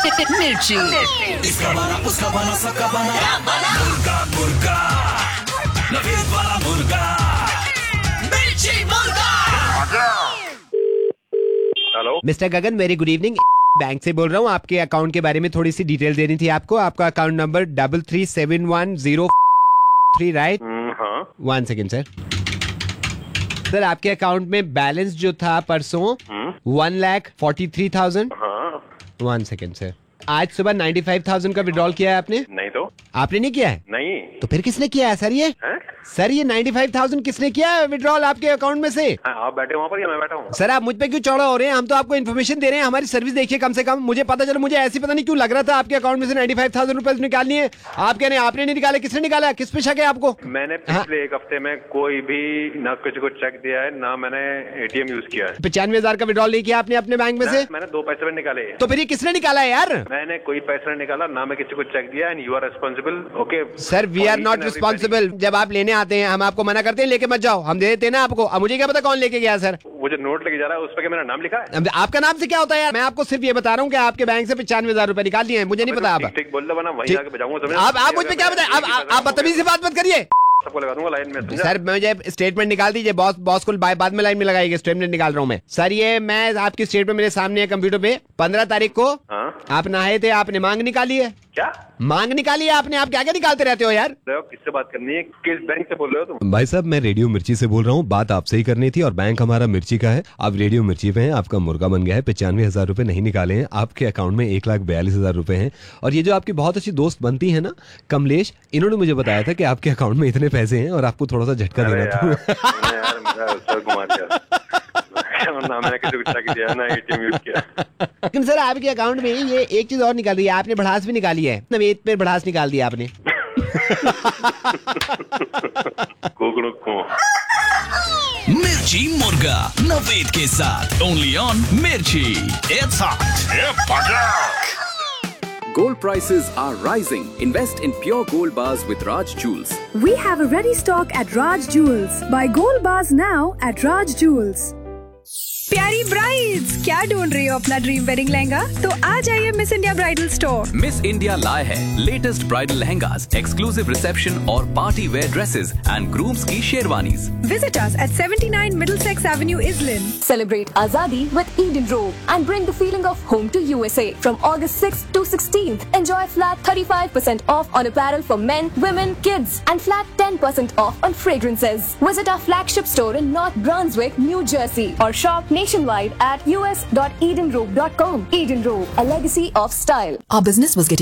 मिर्ची। इसका बना, उसका बना, सबका बना, मुर्गा मुर्गा, नवीद वाला मुर्गा, मिर्ची मुर्गा। हेलो मिस्टर गगन, वेरी गुड इवनिंग। बैंक से बोल रहा हूँ, आपके अकाउंट के बारे में थोड़ी सी डिटेल देनी थी आपको। आपका अकाउंट नंबर 337103, राइट? हाँ 1 सेकेंड सर। सर, आपके अकाउंट में बैलेंस जो था परसों 1,43,000। हाँ 1 सेकेंड सर। आज सुबह 95,000 का विड्रॉल किया है आपने? नहीं तो आपने नहीं किया है? नहीं तो फिर किसने किया है सर ये? है? सर, ये 95,000 किसने किया है विड्रॉल आपके अकाउंट में से? हाँ, आप बैठे वहाँ पर या मैं बैठा हूँ? सर, आप मुझ पे क्यों चौड़ा हो रहे हैं? हम तो आपको इन्फॉर्मेशन दे रहे हैं, हमारी सर्विस देखिए कम से कम। मुझे पता चला, मुझे ऐसी पता नहीं क्यों लग रहा था आपके अकाउंट में से 95,000 रुपए निकालनी है। आप कह रहे हैं आपने नहीं निकाला, किसने निकाला? किस पे शक है आपको? मैंने पिछले एक हफ्ते में कोई भी ना किसी को चेक दिया है, ना मैंने एटीएम यूज किया है। 95,000 का विड्रॉल नहीं किया आपने अपने बैंक में से? मैंने 2 पैसे भी निकाले। तो फिर ये किसने निकाला है यार? मैंने कोई पैसा नहीं निकाला, ना मैं किसी को चेक दिया, and you are responsible. Okay sir, we are not responsible. जब आप लेने आते हैं हम आपको मना करते हैं लेके मत जाओ, हम दे देते हैं ना आपको। अब मुझे क्या पता कौन लेके गया सर? वो जो नोट लेके जा रहा है उस पर क्या मेरा नाम लिखा है? अब आपका नाम से क्या होता है यार? मैं आपको सिर्फ ये बता रहा हूँ कि आपके बैंक से 95,000 रुपए निकाल लिए हैं। मुझे नहीं पता। आप ठीक बोल रहे, वरना वहीं आके बजाऊंगा। आप मुझ पे क्या बताए? आप बदतमीजी से बात मत करिए। सबको लगा दूंगा लाइन में। सर, मुझे स्टेटमेंट निकाल दीजिए। बॉस को बाद में लाइन में लगाइए। स्टेटमेंट निकाल रहा हूँ मैं। सर, ये मैं आपकी स्टेटमेंट मेरे सामने है कंप्यूटर पे। 15 तारीख को आप नहाए थे, आपने मांग निकाली है। क्या मांग निकाली है आपने? आप क्या क्या निकालते रहते हो यार? किससे बात करनी है? किस बैंक से बोल रहे हो तुम? भाई साहब, मैं रेडियो मिर्ची से बोल रहा हूँ। बात आपसे ही करनी थी और बैंक हमारा मिर्ची का है। आप रेडियो मिर्ची पे हैं, आपका मुर्गा बन गया है। 95,000 रुपए नहीं निकाले हैं आपके अकाउंट में। 1,42,000 रुपए हैं। और ये जो आपकी बहुत अच्छी दोस्त बनती है ना, कमलेश, इन्होंने मुझे बताया था कि आपके अकाउंट में इतने पैसे हैं और आपको थोड़ा सा झटका देना था। ना मैंने किसी को चेक दिया, ना एटीएम यूज किया। लेकिन सर, आपके अकाउंट में ये एक चीज और निकाल रही है। आपने भड़ास भी निकाली है। नवेद पे भड़ास निकाल दिया आपने। मिर्ची मुर्गा नवीद के साथ ओनली ऑन मिर्ची। It's hot. Gold prices are rising. Invest in pure gold bars with Raj Jewels. We have a ready stock at Raj Jewels. Buy gold bars now at Raj Jewels. प्यारी brides, क्या ढूंढ रही हो अपना dream wedding lehenga? तो आ जाइए miss India bridal store. Miss India लाए है latest bridal lehengas, exclusive reception और party wear dresses and grooms की sherwanis. Visit us at 79 Middlesex Avenue, Islin. Celebrate Azadi with Eden Robe and bring the feeling of home to USA. From August 6th to 16th, enjoy flat 35% off on apparel for men, women, kids, and flat 10% off on fragrances. Visit our flagship store in North Brunswick, New Jersey, or shop nationwide at us.edenrobe.com. Eden Robe, a legacy of style. Our business was getting